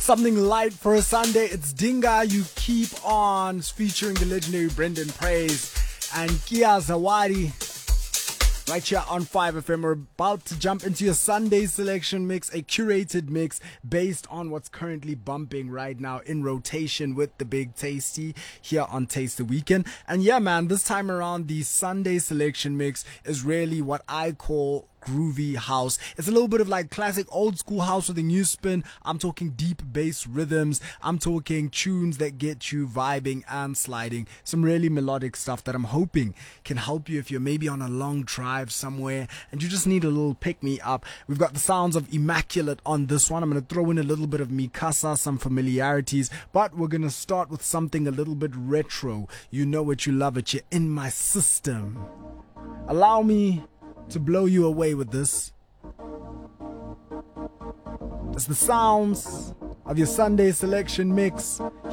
Something light for a Sunday. It's Dinga You Keep On, featuring the legendary Brendan Praise and Kia Zawadi. Right here on 5FM, we're about to jump into your Sunday selection mix, a curated mix based on what's currently bumping right now in rotation with the Big Tasty here on Taste the Weekend. And yeah, man, this time around, the Sunday selection mix is really what I call groovy house. It's a little bit of like classic old school house with a new spin. I'm talking deep bass rhythms. I'm talking tunes that get you vibing and sliding. Some really melodic stuff that I'm hoping can help you if you're maybe on a long drive somewhere and you just need a little pick me up. We've got the sounds of Immaculate on this one. I'm going to throw in a little bit of Mikasa, some familiarities, but we're going to start with something a little bit retro. You know it, you love it, you're in my system. Allow me to blow you away with this. It's the sounds of your Sunday selection mix